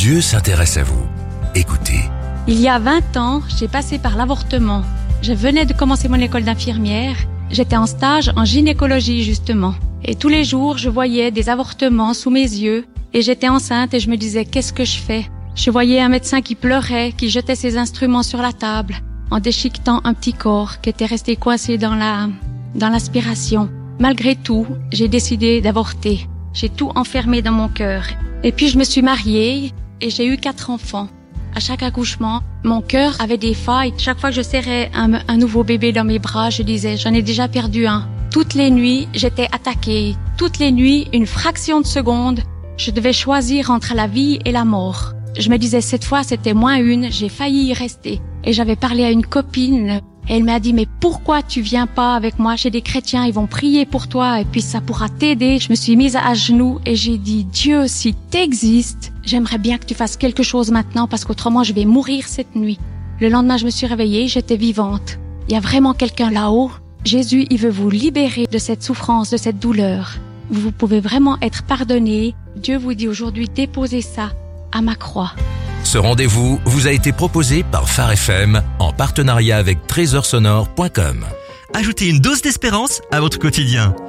Dieu s'intéresse à vous. Écoutez. Il y a 20 ans, j'ai passé par l'avortement. Je venais de commencer mon école d'infirmière. J'étais en stage en gynécologie, justement. Et tous les jours, je voyais des avortements sous mes yeux. Et j'étais enceinte et je me disais, qu'est-ce que je fais? Je voyais un médecin qui pleurait, qui jetait ses instruments sur la table, en déchiquetant un petit corps qui était resté coincé dans l'aspiration. Malgré tout, j'ai décidé d'avorter. J'ai tout enfermé dans mon cœur. Et puis je me suis mariée et j'ai eu 4 enfants. À chaque accouchement, mon cœur avait des failles. Chaque fois que je serrais un nouveau bébé dans mes bras, je disais, j'en ai déjà perdu un. Toutes les nuits, j'étais attaquée. Toutes les nuits, une fraction de seconde, je devais choisir entre la vie et la mort. Je me disais, cette fois, c'était moins une, j'ai failli y rester. Et j'avais parlé à une copine, et elle m'a dit, mais pourquoi tu viens pas avec moi chez des chrétiens, ils vont prier pour toi, et puis ça pourra t'aider. Je me suis mise à genoux, et j'ai dit, Dieu, si t'existes, j'aimerais bien que tu fasses quelque chose maintenant, parce qu'autrement, je vais mourir cette nuit. Le lendemain, je me suis réveillée, j'étais vivante. Il y a vraiment quelqu'un là-haut. Jésus, il veut vous libérer de cette souffrance, de cette douleur. Vous pouvez vraiment être pardonné. Dieu vous dit aujourd'hui, déposez ça à ma croix. Ce rendez-vous vous a été proposé par Phare FM en partenariat avec trésorsonore.com. Ajoutez une dose d'espérance à votre quotidien.